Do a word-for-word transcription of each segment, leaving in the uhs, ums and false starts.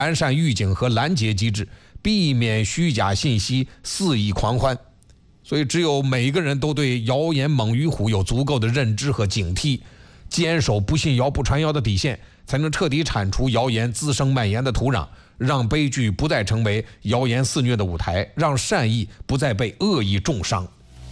完善预警和拦截机制，避免虚假信息肆意狂欢。所以，只有每个人都对谣言猛于虎有足够的认知和警惕，坚守不信谣不传谣的底线，才能彻底铲除谣言滋生蔓延的土壤，让悲剧不再成为谣言肆虐的舞台，让善意不再被恶意重伤。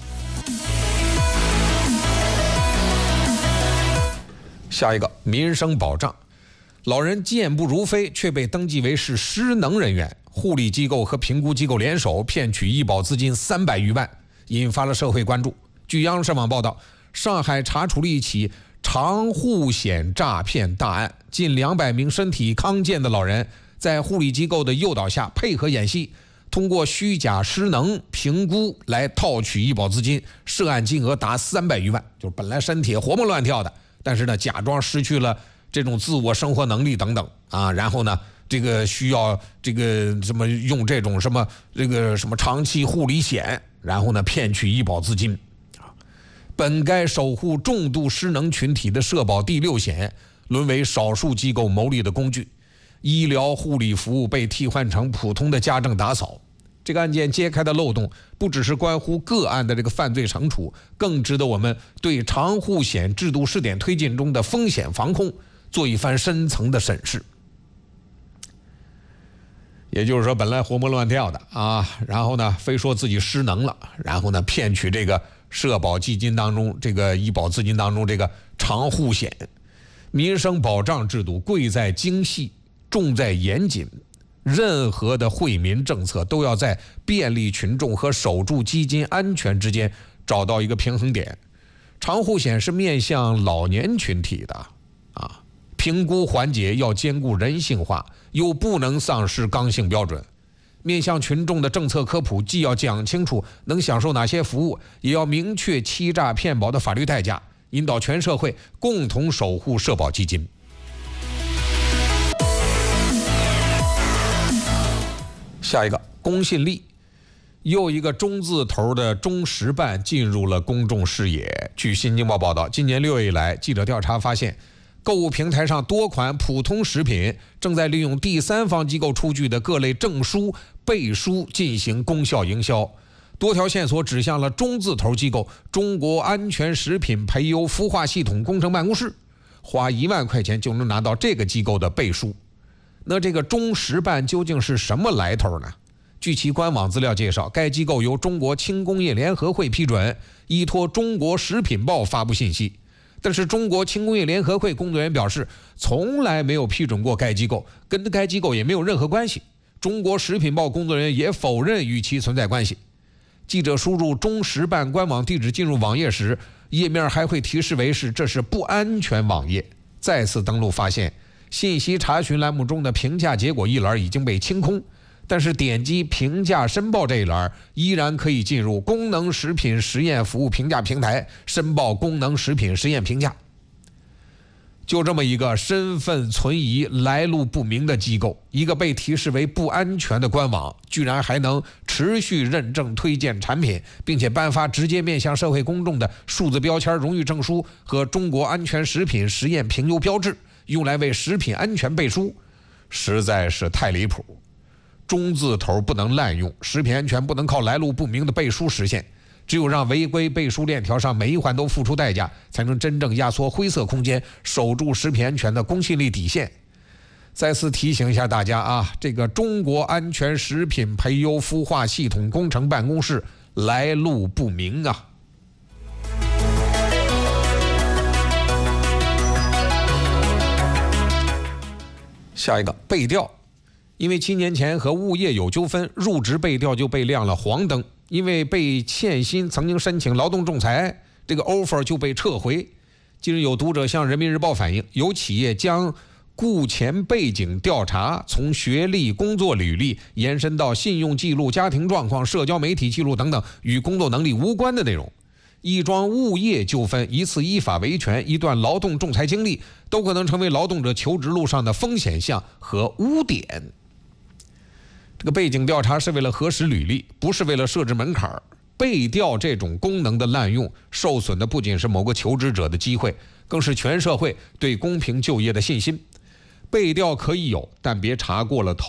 下一个，民生保障。老人健步如飞，却被登记为是失能人员，护理机构和评估机构联手骗取医保资金三百余万，引发了社会关注。据央视网报道，上海查处了一起长护险诈骗大案，近两百名身体康健的老人在护理机构的诱导下配合演戏，通过虚假失能评估来套取医保资金，涉案金额达三百余万。就是本来身体活蹦乱跳的，但是呢，假装失去了这种自我生活能力等等啊，然后呢，这个需要这个什么用这种什么这个什么长期护理险，然后呢骗取医保资金啊。本该守护重度失能群体的社保第六险，沦为少数机构牟利的工具，医疗护理服务被替换成普通的家政打扫。这个案件揭开的漏洞，不只是关乎个案的这个犯罪惩处，更值得我们对长护险制度试点推进中的风险防控做一番深层的审视。也就是说，本来活蹦乱跳的啊，然后呢，非说自己失能了，然后呢，骗取这个社保基金当中这个医保资金当中这个长护险。民生保障制度贵在精细，重在严谨。任何的惠民政策都要在便利群众和守住基金安全之间找到一个平衡点。长护险是面向老年群体的啊，评估环节要兼顾人性化，又不能丧失刚性标准。面向群众的政策科普既要讲清楚能享受哪些服务，也要明确欺诈骗保的法律代价，引导全社会共同守护社保基金。下一个，公信力。又一个中字头的中石办进入了公众视野。据新京报报道，今年六月以来，记者调查发现，购物平台上多款普通食品正在利用第三方机构出具的各类证书、背书进行功效营销。多条线索指向了中字头机构中国安全食品培优孵化系统工程办公室，花一万块钱就能拿到这个机构的背书。那这个中石办究竟是什么来头呢？据其官网资料介绍，该机构由中国轻工业联合会批准，依托中国食品报发布信息。但是中国轻工业联合会工作人员表示，从来没有批准过该机构，跟该机构也没有任何关系。中国食品报工作人员也否认与其存在关系。记者输入中石办官网地址进入网页时，页面还会提示为是这是不安全网页。再次登录发现，信息查询栏目中的评价结果一栏已经被清空，但是点击评价申报这一栏依然可以进入功能食品实验服务评价平台申报功能食品实验评价。就这么一个身份存疑、来路不明的机构，一个被提示为不安全的官网，居然还能持续认证推荐产品，并且颁发直接面向社会公众的数字标签、荣誉证书和中国安全食品实验评优标志，用来为食品安全背书，实在是太离谱。中字头不能滥用，食品安全不能靠来路不明的背书实现，只有让违规背书链条上每一环都付出代价，才能真正压缩灰色空间，守住食品安全的公信力底线。再次提醒一下大家啊，这个中国安全食品培优孵化系统工程办公室来路不明啊。下一个，被调。因为七年前和物业有纠纷，入职被调就被亮了黄灯。因为被欠薪，曾经申请劳动仲裁，这个 offer 就被撤回。近日有读者向人民日报反映，有企业将雇前背景调查从学历、工作履历延伸到信用记录、家庭状况、社交媒体记录等等与工作能力无关的内容。一桩物业纠纷，一次依法维权，一段劳动仲裁经历，都可能成为劳动者求职路上的风险项和污点。这个背景调查是为了核实履历，不是为了设置门槛。背调这种功能的滥用，受损的不仅是某个求职者的机会，更是全社会对公平就业的信心。 背调可以有，但别查过了头。